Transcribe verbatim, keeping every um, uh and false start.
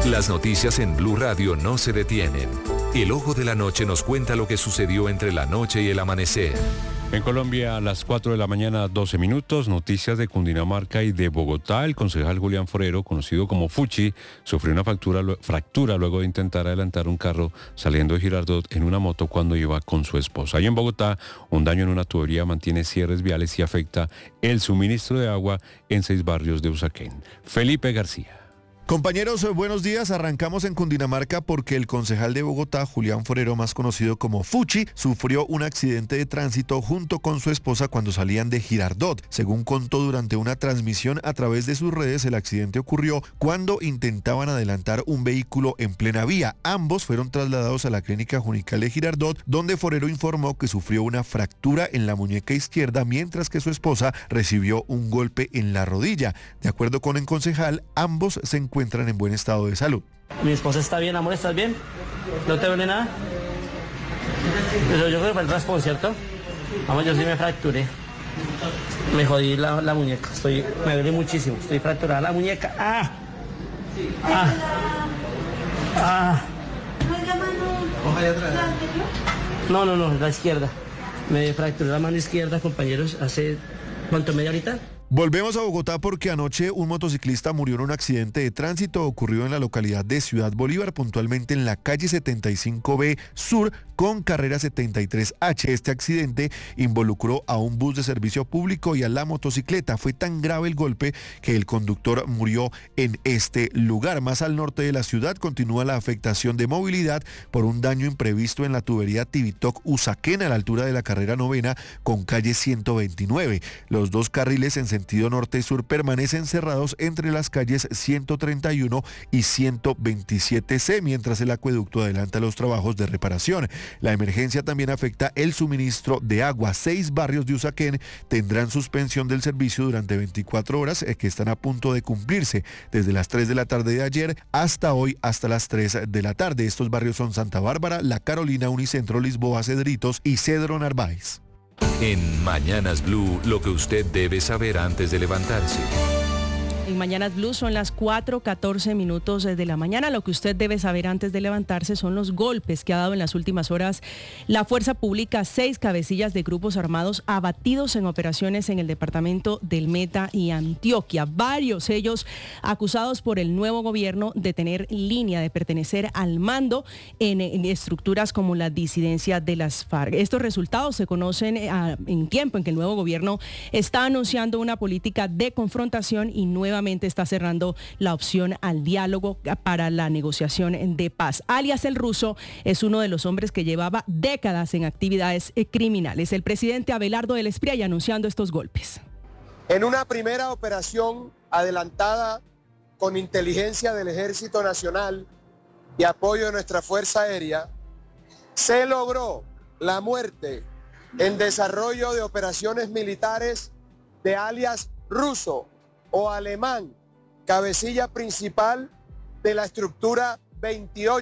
Las noticias en Blue Radio no se detienen. El Ojo de la Noche nos cuenta lo que sucedió entre la noche y el amanecer. En Colombia, a las cuatro de la mañana, doce minutos, noticias de Cundinamarca y de Bogotá. El concejal Julián Forero, conocido como Fuchi, sufrió una fractura, fractura luego de intentar adelantar un carro saliendo de Girardot en una moto cuando iba con su esposa. Y en Bogotá, un daño en una tubería mantiene cierres viales y afecta el suministro de agua en seis barrios de Usaquén. Felipe García. Compañeros, buenos días. Arrancamos en Cundinamarca porque el concejal de Bogotá, Julián Forero, más conocido como Fuchi, sufrió un accidente de tránsito junto con su esposa cuando salían de Girardot. Según contó durante una transmisión a través de sus redes, el accidente ocurrió cuando intentaban adelantar un vehículo en plena vía. Ambos fueron trasladados a la clínica Junical de Girardot, donde Forero informó que sufrió una fractura en la muñeca izquierda, mientras que su esposa recibió un golpe en la rodilla. De acuerdo con el concejal, ambos se encuentran encuentran en buen estado de salud. Mi esposa está bien, amor, ¿estás bien? ¿No te duele nada? Pero yo creo que fue el raspón, ¿cierto? Vamos, yo sí me fracturé. Me jodí la, la muñeca, estoy, me duele muchísimo, estoy fracturada la muñeca. ¡Ah! ¡Ah! ¡Ah! No, no, no, la izquierda. Me fracturé la mano izquierda, compañeros, hace... ¿Cuánto, media horita? Volvemos a Bogotá porque anoche un motociclista murió en un accidente de tránsito ocurrido en la localidad de Ciudad Bolívar, puntualmente en la calle setenta y cinco B Sur con carrera setenta y tres H. Este accidente involucró a un bus de servicio público y a la motocicleta. Fue tan grave el golpe que el conductor murió en este lugar. Más al norte de la ciudad continúa la afectación de movilidad por un daño imprevisto en la tubería Tibitoc-Usaquén a la altura de la carrera novena con calle ciento veintinueve. Los dos carriles en sentido norte y sur permanecen cerrados entre las calles ciento treinta y uno y ciento veintisiete C, mientras el acueducto adelanta los trabajos de reparación. La emergencia también afecta el suministro de agua. Seis barrios de Usaquén tendrán suspensión del servicio durante veinticuatro horas, eh, que están a punto de cumplirse desde las tres de la tarde de ayer hasta hoy, hasta las tres de la tarde. Estos barrios son Santa Bárbara, La Carolina, Unicentro, Lisboa, Cedritos y Cedro Narváez. En Mañanas Blue, lo que usted debe saber antes de levantarse. En Mañanas Blue son las cuatro catorce minutos de la mañana. Lo que usted debe saber antes de levantarse son los golpes que ha dado en las últimas horas la fuerza pública. Seis cabecillas de grupos armados abatidos en operaciones en el departamento del Meta y Antioquia. Varios ellos acusados por el nuevo gobierno de tener línea, de pertenecer al mando en, en estructuras como la disidencia de las FARC. Estos resultados se conocen a, en tiempo en que el nuevo gobierno está anunciando una política de confrontación y nueva está cerrando la opción al diálogo para la negociación de paz. Alias el Ruso es uno de los hombres que llevaba décadas en actividades criminales. El presidente Abelardo del Espriella anunciando estos golpes. En una primera operación adelantada con inteligencia del Ejército Nacional y apoyo de nuestra Fuerza Aérea, se logró la muerte en desarrollo de operaciones militares de alias Ruso o Alemán, cabecilla principal de la estructura veintiocho